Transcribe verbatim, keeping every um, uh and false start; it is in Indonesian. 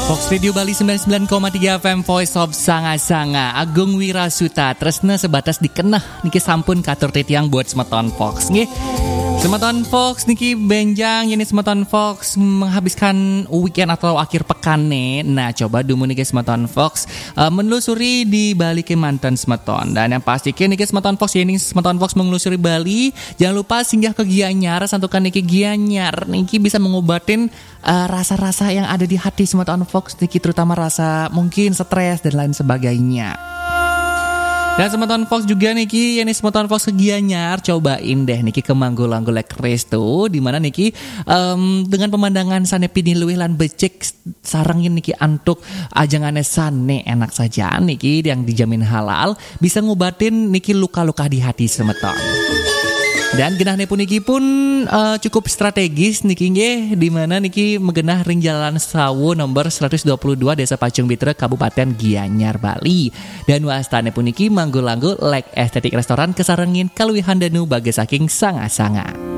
Fox Radio Bali sembilan puluh sembilan koma tiga F M Voice of Sanga-Sanga Agung Wirasuta tresna sebatas dikenah niki sampun katur titiang buat semeton Fox nggih. Semeton Fox niki benjang ini Semeton Fox menghabiskan weekend atau akhir pekan nih. Nah, coba dulu niki Semeton Fox uh, menelusuri di Bali ke mantan Semeton. Dan yang pasti niki Semeton Fox ini Semeton Fox menelusuri Bali, jangan lupa singgah ke Gianyar, santukan niki Gianyar. Niki bisa mengobatin uh, rasa-rasa yang ada di hati Semeton Fox niki, terutama rasa mungkin stres dan lain sebagainya. Dan Semeton Fox juga niki, ya nih Semeton Fox ke Gianyar, cobain deh niki ke Manggul-Anggulek Resto, di mana niki um, dengan pemandangan sane pini luwih lan becek sarangin niki antuk ajangane sane enak saja niki yang dijamin halal, bisa ngobatin niki luka-luka di hati Semeton. Dan genahne puniki pun uh, cukup strategis niki nggih, di mana niki megenah ring Jalan Sawu nomor seratus dua puluh dua Desa Pacung Bitra Kabupaten Gianyar Bali. Dan wastane puniki Manggul-Anggul Lek Estetik Restoran kesarengin kaluwihan danu bage saking Sanga-Sanga.